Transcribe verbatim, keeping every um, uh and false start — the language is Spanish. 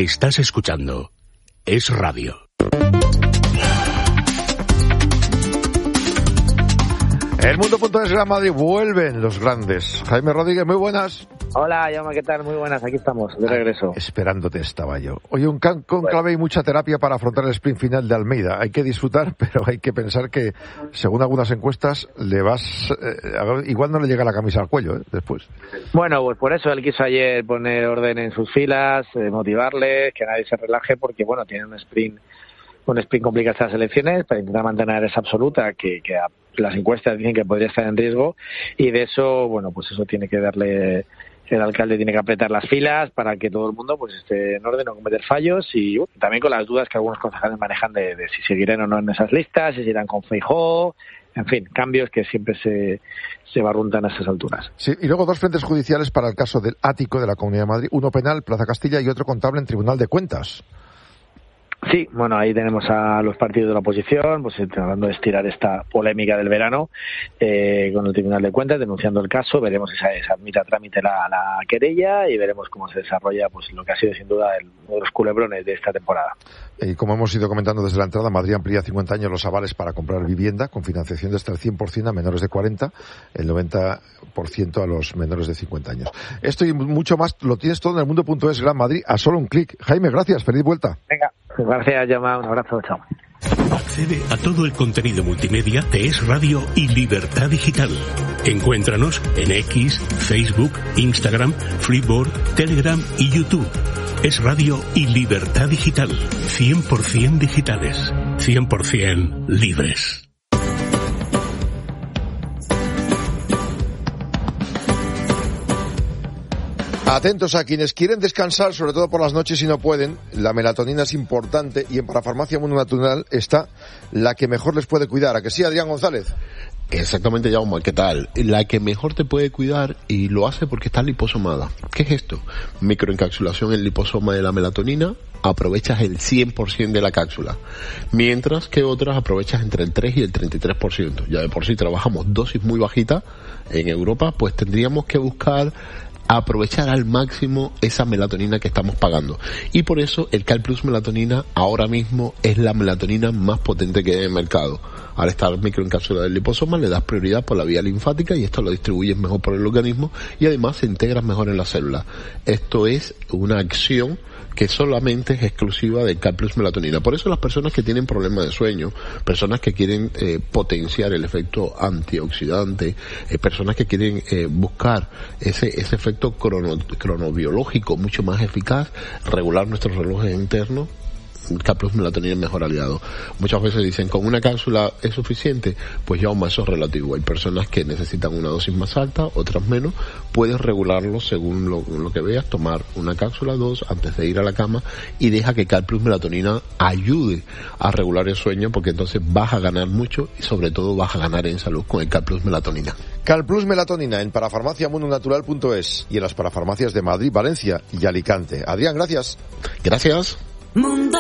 Estás escuchando Es Radio. El Mundo.es Gran Madrid, vuelven los grandes. Jaime Rodríguez, muy buenas. Hola, Jaume, ¿qué tal? Muy buenas, aquí estamos, de regreso. Ah, esperándote estaba yo. Oye, un conclave bueno. y mucha terapia para afrontar el sprint final de Almeida. Hay que disfrutar, pero hay que pensar que, según algunas encuestas, le vas... Eh, igual no le llega la camisa al cuello, ¿eh? Después. Bueno, pues por eso él quiso ayer poner orden en sus filas, eh, motivarles, que nadie se relaje, porque, bueno, tiene un sprint... un sprint complicado estas elecciones para intentar mantener esa absoluta que, que a, las encuestas dicen que podría estar en riesgo, y de eso, bueno, pues eso tiene que darle, el alcalde tiene que apretar las filas para que todo el mundo pues esté en orden, no cometer fallos, y bueno, también con las dudas que algunos concejales manejan de, de si seguirán o no en esas listas, si irán con Feijóo, en fin, cambios que siempre se, se barruntan a esas alturas. Sí, y luego dos frentes judiciales para el caso del ático de la Comunidad de Madrid, uno penal, Plaza Castilla, y otro contable en Tribunal de Cuentas. Sí, bueno, ahí tenemos a los partidos de la oposición, pues tratando de estirar esta polémica del verano eh, con el Tribunal de Cuentas, denunciando el caso. Veremos si se admite a trámite la, la querella y veremos cómo se desarrolla pues lo que ha sido sin duda el, uno de los culebrones de esta temporada. Y como hemos ido comentando desde la entrada, Madrid amplía a cincuenta años los avales para comprar vivienda, con financiación de hasta el cien por ciento a menores de cuarenta, el noventa por ciento a los menores de cincuenta años. Esto y mucho más lo tienes todo en el Mundo.es Gran Madrid a solo un clic. Jaime, gracias, feliz vuelta. Venga, gracias, Jaume, un abrazo, chao. Accede a todo el contenido multimedia de Es Radio y Libertad Digital. Encuéntranos en X, Facebook, Instagram, Freeboard, Telegram y YouTube. Es Radio y Libertad Digital. cien por ciento digitales. cien por ciento libres. Atentos a quienes quieren descansar, sobre todo por las noches y no pueden. La melatonina es importante y en Parafarmacia Mundo Natural está la que mejor les puede cuidar. ¿A que sí, Adrián González? Exactamente, Jaume, ¿qué tal? La que mejor te puede cuidar, y lo hace porque está liposomada. ¿Qué es esto? Microencapsulación en liposoma de la melatonina, aprovechas el cien por ciento de la cápsula, mientras que otras aprovechas entre el tres y el treinta y tres por ciento. Ya de por sí trabajamos dosis muy bajitas en Europa, pues tendríamos que buscar aprovechar al máximo esa melatonina que estamos pagando, y por eso el Cal Plus Melatonina ahora mismo es la melatonina más potente que hay en el mercado. Al estar microencapsulada del liposoma le das prioridad por la vía linfática y esto lo distribuyes mejor por el organismo y además se integra mejor en la célula. Esto es una acción que solamente es exclusiva del Cal Plus Melatonina. Por eso las personas que tienen problemas de sueño, personas que quieren eh, potenciar el efecto antioxidante, eh, personas que quieren eh, buscar ese ese efecto crono, cronobiológico mucho más eficaz, regular nuestros relojes internos, Cal Plus Melatonina es mejor aliado. Muchas veces dicen, ¿con una cápsula es suficiente? Pues ya aún eso es relativo. Hay personas que necesitan una dosis más alta, otras menos. Puedes regularlo según lo, lo que veas, tomar una cápsula, dos, antes de ir a la cama, y deja que Cal Plus Melatonina ayude a regular el sueño, porque entonces vas a ganar mucho y sobre todo vas a ganar en salud con el Cal Plus Melatonina. Cal Plus Melatonina en parafarmacia mundo natural punto es y en las parafarmacias de Madrid, Valencia y Alicante. Adrián, gracias. Gracias. Mundo